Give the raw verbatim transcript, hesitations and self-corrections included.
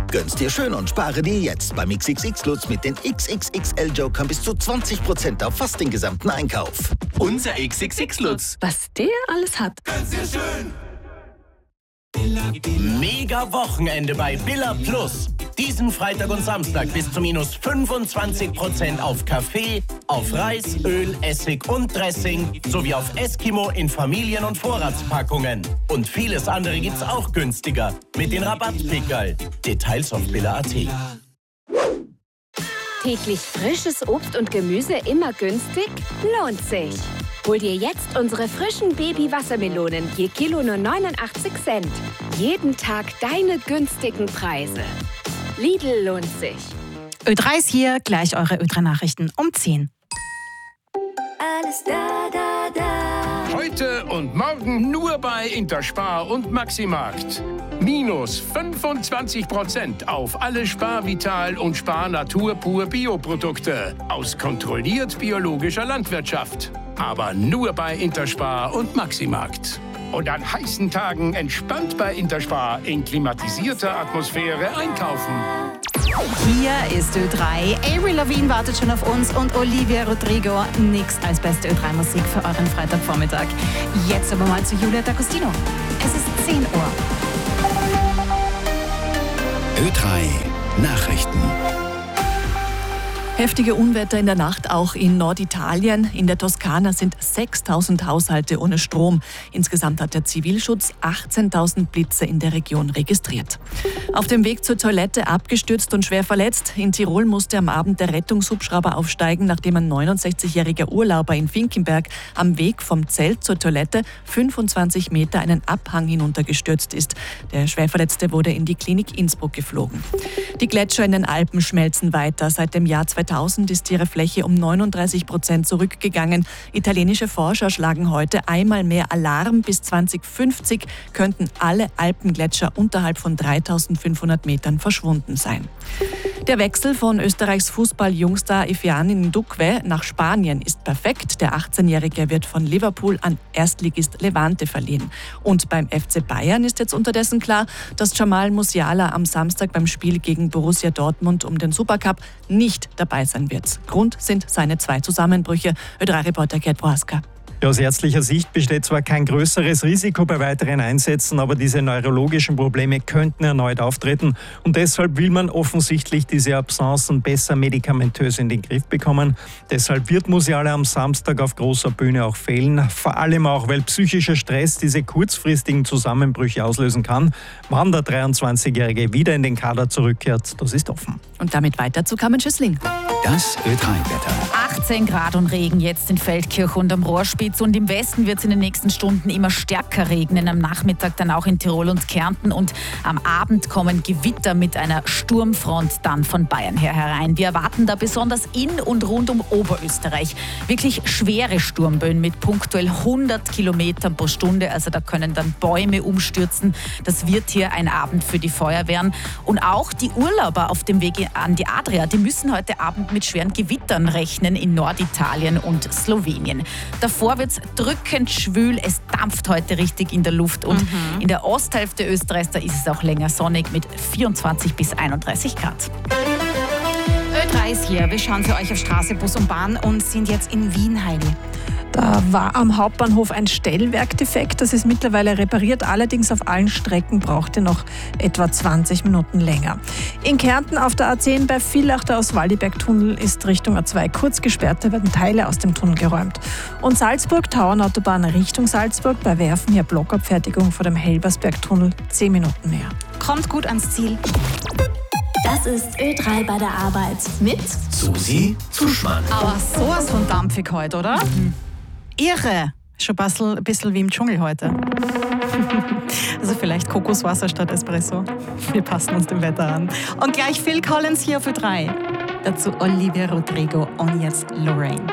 Gönn's dir schön und spare dir jetzt beim X X X-Lutz mit den X X X L-Jokern bis zu zwanzig Prozent auf fast den gesamten Einkauf. Unser X X X-Lutz. Was der alles hat. Gönn's dir schön. Mega Wochenende bei Billa Plus. Diesen Freitag und Samstag bis zu minus fünfundzwanzig Prozent auf Kaffee, auf Reis, Öl, Essig und Dressing sowie auf Eskimo in Familien- und Vorratspackungen. Und vieles andere gibt's auch günstiger mit den Rabattpickerl. Details auf billa punkt at. Täglich frisches Obst und Gemüse immer günstig? Lohnt sich. Hol dir jetzt unsere frischen Baby-Wassermelonen, je Kilo nur neunundachtzig Cent. Jeden Tag deine günstigen Preise. Lidl lohnt sich. Ö drei ist hier, gleich eure Ö drei Nachrichten um zehn. Alles da, da, da. Heute und morgen nur bei Interspar und Maximarkt. Minus fünfundzwanzig Prozent auf alle Spar-Vital und Spar-Natur-Pur Bioprodukte aus kontrolliert biologischer Landwirtschaft. Aber nur bei Interspar und Maximarkt. Und an heißen Tagen entspannt bei Interspar in klimatisierter Atmosphäre einkaufen. Hier ist Ö drei. Avril Lavigne wartet schon auf uns und Olivia Rodrigo. Nix als beste Ö drei Musik für euren Freitagvormittag. Jetzt aber mal zu Julia D'Agostino. Es ist zehn Uhr. Ö drei Nachrichten. Heftige Unwetter in der Nacht auch in Norditalien. In der Toskana sind sechstausend Haushalte ohne Strom. Insgesamt hat der Zivilschutz achtzehntausend Blitze in der Region registriert. Auf dem Weg zur Toilette abgestürzt und schwer verletzt. In Tirol musste am Abend der Rettungshubschrauber aufsteigen, nachdem ein neunundsechzigjähriger Urlauber in Finkenberg am Weg vom Zelt zur Toilette fünfundzwanzig Meter einen Abhang hinuntergestürzt ist. Der Schwerverletzte wurde in die Klinik Innsbruck geflogen. Die Gletscher in den Alpen schmelzen weiter. Seit dem Jahr zweitausend ist ihre Fläche um neununddreißig Prozent zurückgegangen. Italienische Forscher schlagen heute einmal mehr Alarm. Bis zweitausendfünfzig könnten alle Alpengletscher unterhalb von dreitausendfünfhundert Metern verschwunden sein. Der Wechsel von Österreichs Fußball-Jungstar Ifeani Ndukwe nach Spanien ist perfekt. Der achtzehnjährige wird von Liverpool an Erstligist Levante verliehen. Und beim F C Bayern ist jetzt unterdessen klar, dass Jamal Musiala am Samstag beim Spiel gegen Borussia Dortmund um den Supercup nicht dabei sein wird. Grund sind seine zwei Zusammenbrüche. Ö drei Reporter Gerd Prohaska. Ja, aus ärztlicher Sicht besteht zwar kein größeres Risiko bei weiteren Einsätzen, aber diese neurologischen Probleme könnten erneut auftreten. Und deshalb will man offensichtlich diese Absenzen besser medikamentös in den Griff bekommen. Deshalb wird Musiala am Samstag auf großer Bühne auch fehlen. Vor allem auch, weil psychischer Stress diese kurzfristigen Zusammenbrüche auslösen kann. Wann der dreiundzwanzigjährige wieder in den Kader zurückkehrt, das ist offen. Und damit weiter zu Carmen Schüssling. Das Ö drei Wetter. achtzehn Grad und Regen jetzt in Feldkirch und am Rohrspitz. Und im Westen wird es in den nächsten Stunden immer stärker regnen. Am Nachmittag dann auch in Tirol und Kärnten. Und am Abend kommen Gewitter mit einer Sturmfront dann von Bayern her herein. Wir erwarten da besonders in und rund um Oberösterreich wirklich schwere Sturmböen mit punktuell hundert Kilometern pro Stunde. Also da können dann Bäume umstürzen. Das wird hier ein Abend für die Feuerwehren. Und auch die Urlauber auf dem Weg an die Adria, die müssen heute Abend mit schweren Gewittern rechnen in Norditalien und Slowenien. Davor wird es drückend schwül, es dampft heute richtig in der Luft und mhm. in der Osthälfte Österreichs, da ist es auch länger sonnig mit vierundzwanzig bis einunddreißig Grad. Ö drei ist hier, wir schauen für euch auf Straße, Bus und Bahn und sind jetzt in Wien, Heidi. Da war am Hauptbahnhof ein Stellwerk defekt, das ist mittlerweile repariert. Allerdings auf allen Strecken brauchte noch etwa zwanzig Minuten länger. In Kärnten auf der A zehn bei Villach, der Auswaldiberg-Tunnel, ist Richtung A zwei kurz gesperrt. Da werden Teile aus dem Tunnel geräumt. Und Salzburg, Tauernautobahn Richtung Salzburg, bei Werfen hier Blockabfertigung vor dem Helbersberg-Tunnel, zehn Minuten mehr. Kommt gut ans Ziel. Das ist Ö drei bei der Arbeit mit Susi Zuschmann. Aber sowas von dampfig heute, oder? Mhm. Irre. Schon ein bisschen, ein bisschen wie im Dschungel heute. Also vielleicht Kokoswasser statt Espresso. Wir passen uns dem Wetter an. Und gleich Phil Collins hier für drei. Dazu Olivia Rodrigo und jetzt Lorraine.